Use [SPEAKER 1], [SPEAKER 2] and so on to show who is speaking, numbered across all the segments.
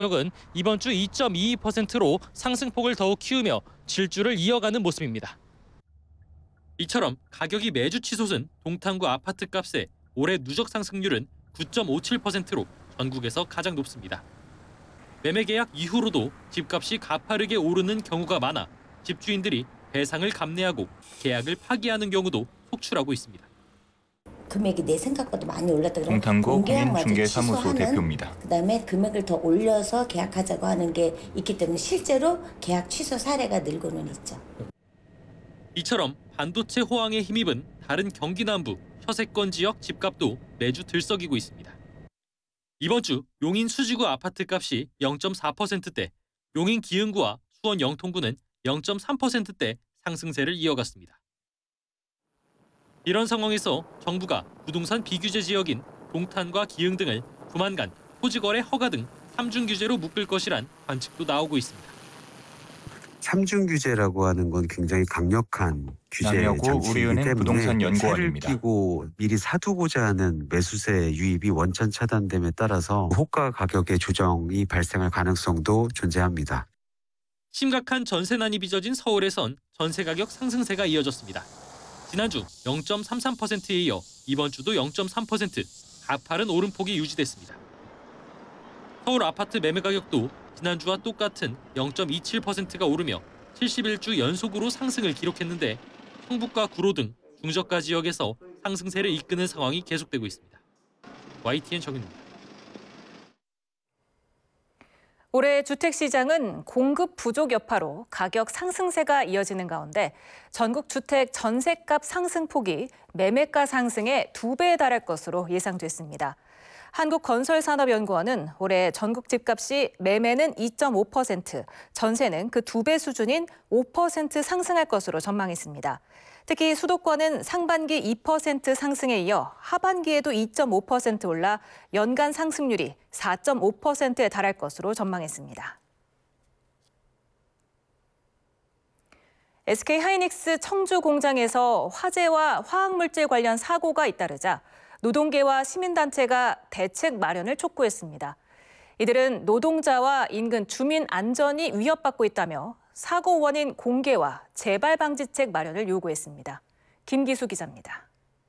[SPEAKER 1] 가격은 이번 주 2.22%로 상승폭을 더욱 키우며 질주를 이어가는 모습입니다. 이처럼 가격이 매주 치솟은 동탄구 아파트값의 올해 누적 상승률은 9.57%로 전국에서 가장 높습니다. 매매 계약 이후로도 집값이 가파르게 오르는 경우가 많아 집주인들이 배상을 감내하고 계약을 파기하는 경우도 속출하고 있습니다.
[SPEAKER 2] 금액이 내 생각보다 많이 올랐다 그러면
[SPEAKER 3] 동탄구
[SPEAKER 2] 공계약마저
[SPEAKER 3] 공인중개사무소
[SPEAKER 2] 취소하는,
[SPEAKER 3] 대표입니다.
[SPEAKER 2] 그다음에 금액을 더 올려서 계약하자고 하는 게 있기 때문에 실제로 계약 취소 사례가 늘고는 있죠.
[SPEAKER 1] 이처럼 반도체 호황에 힘입은 다른 경기 남부 서세권 지역 집값도 매주 들썩이고 있습니다. 이번 주 용인 수지구 아파트값이 0.4%대, 용인 기흥구와 수원 영통구는 0.3%대 상승세를 이어갔습니다. 이런 상황에서 정부가 부동산 비규제 지역인 동탄과 기흥 등을 조만간 토지거래 허가 등 3중 규제로 묶을 것이란 관측도 나오고 있습니다.
[SPEAKER 4] 3중 규제라고 하는 건 굉장히 강력한 규제 장치이기 때문에
[SPEAKER 3] 부동산
[SPEAKER 4] 세를
[SPEAKER 3] 연구원입니다.
[SPEAKER 4] 끼고 미리 사두고자 하는 매수세 유입이 원천 차단됨에 따라서 호가 가격의 조정이 발생할 가능성도 존재합니다.
[SPEAKER 1] 심각한 전세난이 빚어진 서울에선 전세 가격 상승세가 이어졌습니다. 지난주 0.33%에 이어 이번 주도 0.3%, 가파른 오름폭이 유지됐습니다. 서울 아파트 매매 가격도 지난주와 똑같은 0.27%가 오르며 71주 연속으로 상승을 기록했는데 성북과 구로 등 중저가 지역에서 상승세를 이끄는 상황이 계속되고 있습니다. YTN 정윤입니다.
[SPEAKER 5] 올해 주택시장은 공급 부족 여파로 가격 상승세가 이어지는 가운데 전국 주택 전셋값 상승폭이 매매가 상승의 2배에 달할 것으로 예상됐습니다. 한국건설산업연구원은 올해 전국 집값이 매매는 2.5%, 전세는 그 2배 수준인 5% 상승할 것으로 전망했습니다. 특히 수도권은 상반기 2% 상승에 이어 하반기에도 2.5% 올라 연간 상승률이 4.5%에 달할 것으로 전망했습니다. SK하이닉스 청주 공장에서 화재와 화학물질 관련 사고가 잇따르자 노동계와 시민단체가 대책 마련을 촉구했습니다. 이들은 노동자와 인근 주민 안전이 위협받고 있다며 사고 원인 공개와 재발 방지책 마련을 요구했습니다. 김기수 기자입니다.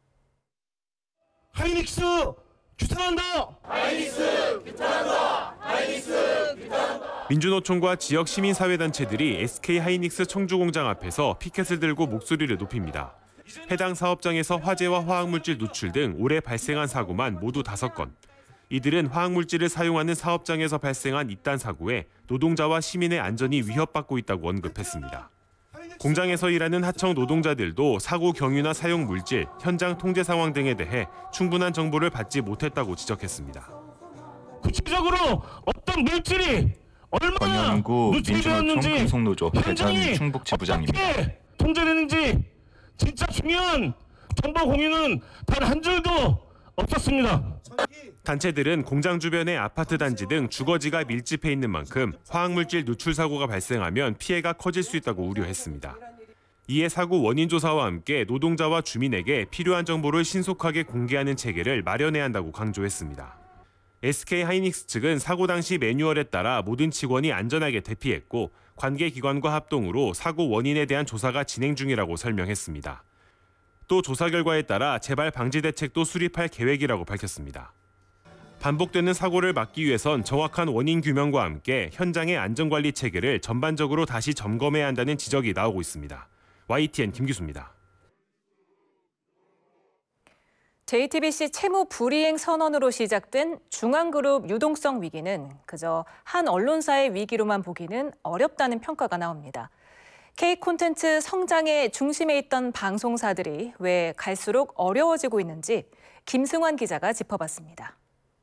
[SPEAKER 6] 하이닉스 규탄한다! 하이닉스 규탄한다! 하이닉스 규탄한다!
[SPEAKER 7] 민주노총과 지역 시민사회단체들이 SK하이닉스 청주공장 앞에서 피켓을 들고 목소리를 높입니다. 해당 사업장에서 화재와 화학물질 누출 등 올해 발생한 사고만 모두 5건. 이들은 화학물질을 사용하는 사업장에서 발생한 이딴 사고에 노동자와 시민의 안전이 위협받고 있다고 언급했습니다. 공장에서 일하는 하청 노동자들도 사고 경위나 사용 물질, 현장 통제 상황 등에 대해 충분한 정보를 받지 못했다고 지적했습니다.
[SPEAKER 6] 구체적으로 어떤 물질이 얼마나
[SPEAKER 3] 권현구
[SPEAKER 6] 누출되었는지,
[SPEAKER 3] 민주노총 금속노조 대전 충북지부장입니다.
[SPEAKER 6] 어떻게 통제되는지 진짜 중요한 정보 공유는 단 한 줄도 없었습니다.
[SPEAKER 7] 단체들은 공장 주변의 아파트 단지 등 주거지가 밀집해 있는 만큼 화학물질 누출 사고가 발생하면 피해가 커질 수 있다고 우려했습니다. 이에 사고 원인 조사와 함께 노동자와 주민에게 필요한 정보를 신속하게 공개하는 체계를 마련해야 한다고 강조했습니다. SK하이닉스 측은 사고 당시 매뉴얼에 따라 모든 직원이 안전하게 대피했고 관계기관과 합동으로 사고 원인에 대한 조사가 진행 중이라고 설명했습니다. 또 조사 결과에 따라 재발 방지 대책도 수립할 계획이라고 밝혔습니다. 반복되는 사고를 막기 위해선 정확한 원인 규명과 함께 현장의 안전관리 체계를 전반적으로 다시 점검해야 한다는 지적이 나오고 있습니다. YTN 김기수입니다.
[SPEAKER 5] JTBC 채무 불이행 선언으로 시작된 중앙그룹 유동성 위기는 그저 한 언론사의 위기로만 보기는 어렵다는 평가가 나옵니다. K 콘텐츠 성장의 중심에 있던 방송사들이 왜 갈수록 어려워지고 있는지 김승환 기자가 짚어봤습니다.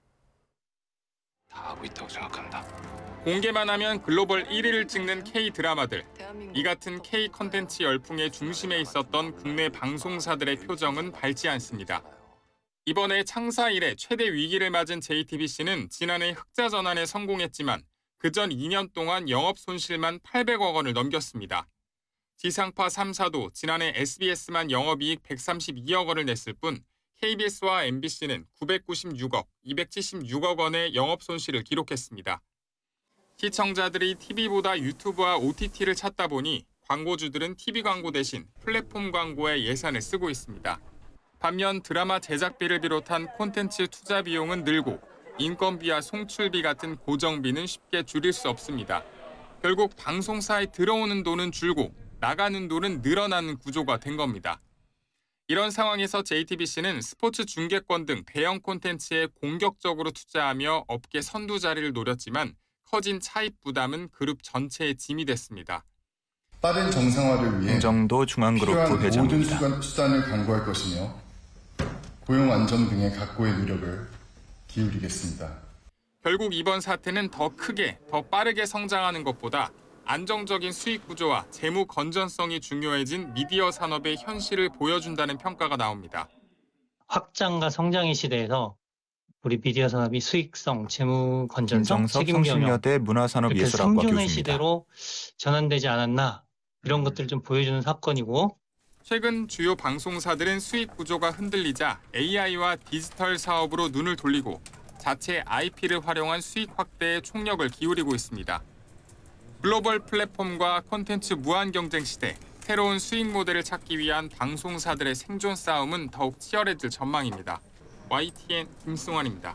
[SPEAKER 8] 다 하고 있다고 생각한다. 공개만 하면 글로벌 1위를 찍는 K-드라마들. 이 같은 K 콘텐츠 열풍의 중심에 있었던 국내 방송사들의 표정은 밝지 않습니다. 이번에 창사 이래 최대 위기를 맞은 JTBC는 지난해 흑자 전환에 성공했지만 그전 2년 동안 영업 손실만 800억 원을 넘겼습니다. 지상파 3사도 지난해 SBS만 영업이익 132억 원을 냈을 뿐 KBS와 MBC는 996억, 276억 원의 영업 손실을 기록했습니다. 시청자들이 TV보다 유튜브와 OTT를 찾다 보니 광고주들은 TV 광고 대신 플랫폼 광고에 예산을 쓰고 있습니다. 반면 드라마 제작비를 비롯한 콘텐츠 투자 비용은 늘고 인건비와 송출비 같은 고정비는 쉽게 줄일 수 없습니다. 결국 방송사에 들어오는 돈은 줄고 나가는 돈은 늘어나는 구조가 된 겁니다. 이런 상황에서 JTBC는 스포츠 중계권 등 대형 콘텐츠에 공격적으로 투자하며 업계 선두 자리를 노렸지만 커진 차입 부담은 그룹 전체의 짐이 됐습니다.
[SPEAKER 9] 빠른 정상화를 위해
[SPEAKER 3] 홍정도 중앙그룹
[SPEAKER 9] 필요한 모든
[SPEAKER 3] 부회장입니다.
[SPEAKER 9] 수단을 강구할 것이며 고용 안정 등의 각고의 노력을 기울이겠습니다.
[SPEAKER 8] 결국 이번 사태는 더 크게, 더 빠르게 성장하는 것보다 안정적인 수익 구조와 재무 건전성이 중요해진 미디어 산업의 현실을 보여준다는 평가가 나옵니다.
[SPEAKER 10] 확장과 성장의 시대에서 우리 미디어 산업이 수익성, 재무 건전성,
[SPEAKER 3] 김정석
[SPEAKER 10] 책임 경영
[SPEAKER 3] 성신여대 문화산업예술학과
[SPEAKER 10] 생존의
[SPEAKER 3] 교수입니다.
[SPEAKER 10] 시대로 전환되지 않았나 이런 것들을 좀 보여주는 사건이고
[SPEAKER 8] 최근 주요 방송사들은 수익 구조가 흔들리자 AI와 디지털 사업으로 눈을 돌리고 자체 IP를 활용한 수익 확대에 총력을 기울이고 있습니다. 글로벌 플랫폼과 콘텐츠 무한 경쟁 시대, 새로운 수익 모델을 찾기 위한 방송사들의 생존 싸움은 더욱 치열해질 전망입니다. YTN 김승환입니다.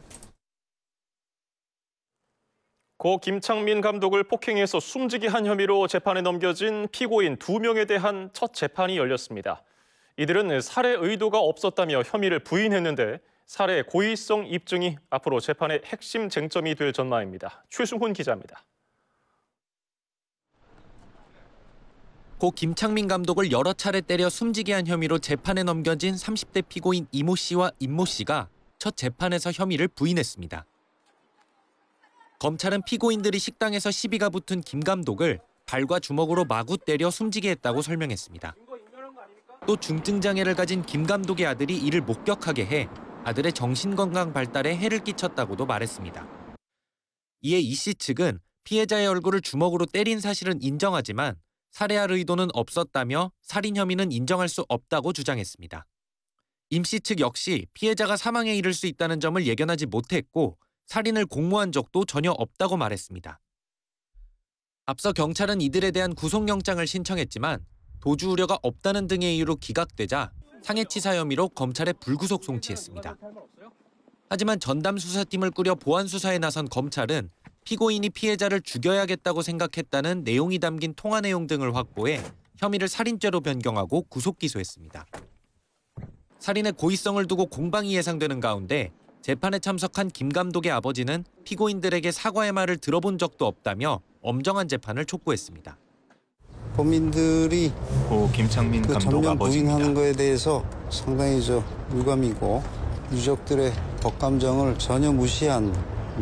[SPEAKER 11] 고 김창민 감독을 폭행해서 숨지게 한 혐의로 재판에 넘겨진 피고인 2명에 대한 첫 재판이 열렸습니다. 이들은 살해 의도가 없었다며 혐의를 부인했는데 살해 고의성 입증이 앞으로 재판의 핵심 쟁점이 될 전망입니다. 최승훈 기자입니다.
[SPEAKER 12] 고 김창민 감독을 여러 차례 때려 숨지게 한 혐의로 재판에 넘겨진 30대 피고인 이모 씨와 임모 씨가 첫 재판에서 혐의를 부인했습니다. 검찰은 피고인들이 식당에서 시비가 붙은 김 감독을 발과 주먹으로 마구 때려 숨지게 했다고 설명했습니다. 또 중증장애를 가진 김 감독의 아들이 이를 목격하게 해 아들의 정신건강 발달에 해를 끼쳤다고도 말했습니다. 이에 이 씨 측은 피해자의 얼굴을 주먹으로 때린 사실은 인정하지만 살해할 의도는 없었다며 살인 혐의는 인정할 수 없다고 주장했습니다. 임 씨 측 역시 피해자가 사망에 이를 수 있다는 점을 예견하지 못했고 살인을 공모한 적도 전혀 없다고 말했습니다. 앞서 경찰은 이들에 대한 구속영장을 신청했지만 도주 우려가 없다는 등의 이유로 기각되자 상해치사 혐의로 검찰에 불구속 송치했습니다. 하지만 전담수사팀을 꾸려 보안수사에 나선 검찰은 피고인이 피해자를 죽여야겠다고 생각했다는 내용이 담긴 통화 내용 등을 확보해 혐의를 살인죄로 변경하고 구속 기소했습니다. 살인의 고의성을 두고 공방이 예상되는 가운데 재판에 참석한 김 감독의 아버지는 피고인들에게 사과의 말을 들어본 적도 없다며 엄정한 재판을 촉구했습니다.
[SPEAKER 13] 범인들이
[SPEAKER 3] 고 김창민 감독
[SPEAKER 13] 전면
[SPEAKER 3] 아버지입니다.
[SPEAKER 13] 부인하는 거에 대해서 상당히 유감이고 유족들의 덕감정을 전혀 무시한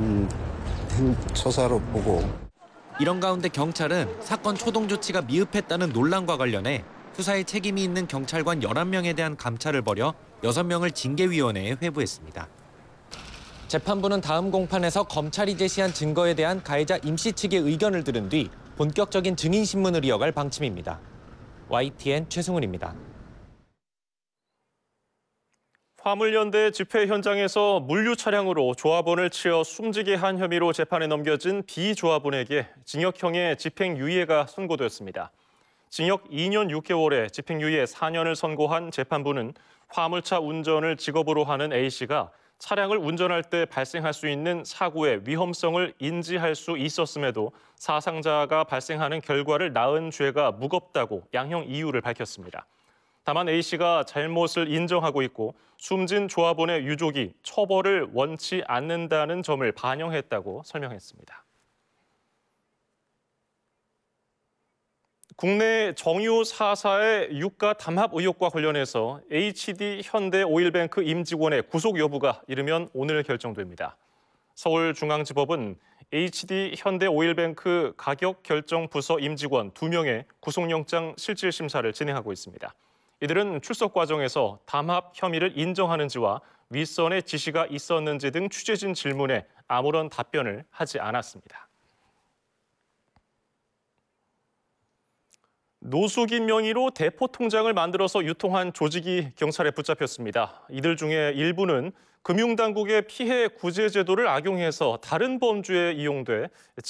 [SPEAKER 13] 처사로 보고
[SPEAKER 12] 이런 가운데 경찰은 사건 초동 조치가 미흡했다는 논란과 관련해 수사에 책임이 있는 경찰관 11명에 대한 감찰을 벌여 6명을 징계위원회에 회부했습니다. 재판부는 다음 공판에서 검찰이 제시한 증거에 대한 가해자 임 씨 측의 의견을 들은 뒤 본격적인 증인신문을 이어갈 방침입니다. YTN 최승훈입니다.
[SPEAKER 11] 화물연대 집회 현장에서 물류 차량으로 조합원을 치어 숨지게 한 혐의로 재판에 넘겨진 B 조합원에게 징역형의 집행유예가 선고되었습니다. 징역 2년 6개월에 집행유예 4년을 선고한 재판부는 화물차 운전을 직업으로 하는 A씨가 차량을 운전할 때 발생할 수 있는 사고의 위험성을 인지할 수 있었음에도 사상자가 발생하는 결과를 낳은 죄가 무겁다고 양형 이유를 밝혔습니다. 다만 A씨가 잘못을 인정하고 있고 숨진 조합원의 유족이 처벌을 원치 않는다는 점을 반영했다고 설명했습니다. 국내 정유 4사의 유가 담합 의혹과 관련해서 HD 현대오일뱅크 임직원의 구속 여부가 이르면 오늘 결정됩니다. 서울중앙지법은 HD 현대오일뱅크 가격결정부서 임직원 2명의 구속영장 실질심사를 진행하고 있습니다. 이들은 출석 과정에서 담합 혐의를 인정하는지와 윗선의 지시가 있었는지 등 취재진 질문에 아무런 답변을 하지 않았습니다. 노숙인 명의로 대포 통장을 만들어서 유통한 조직이 경찰에 붙잡혔습니다. 이들 중에 일부는 금융당국의 피해 구제 제도를 악용해서 다른 범죄에 이용돼